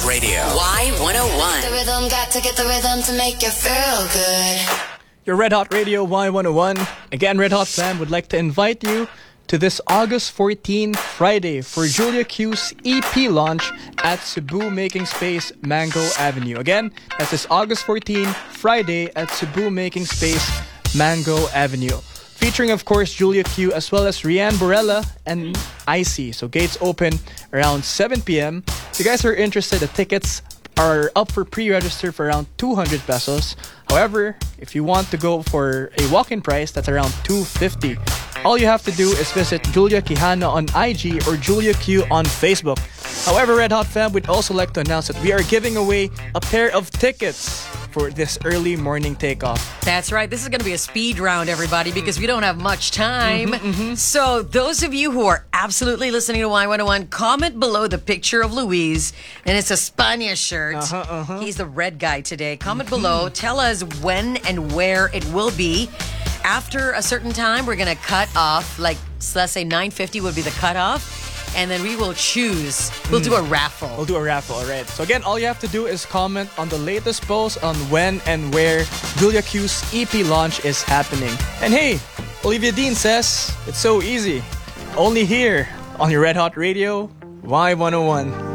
Radio. Y101. The rhythm, got to get the rhythm to make you feel good. Your Red Hot Radio Y101. Again, Red Hot fam would like to invite you to this August 14 Friday for Julia Q's EP launch at Cebu Making Space, Mango Avenue. Again, that's this August 14 Friday at Cebu Making Space, Mango Avenue. Featuring, of course, Julia Q as well as Rianne Borella and Icy. So gates open around 7 p.m. If you guys are interested, the tickets are up for pre-register for around 200 pesos. However, if you want to go for a walk-in price, that's around 250. All you have to do is visit Julia Quijano on IG or Julia Q on Facebook. However, Red Hot fam, we'd also like to announce that we are giving away a pair of tickets for this early morning takeoff. That's right. This is going to be a speed round, everybody, because we don't have much time. So those of you who are absolutely listening to Y101, comment below the picture of Luis, and it's a Spania shirt. He's the red guy today. Comment below. Tell us when and where it will be. After a certain time, we're going to cut off, like, let's say 9:50 would be the cutoff. And then we will choose. We'll do a raffle. We'll do a raffle, all right. So again, all you have to do is comment on the latest post on when and where Julia Q's EP launch is happening. And hey, Olivia Dean says, it's so easy. Only here on your Red Hot Radio, Y101.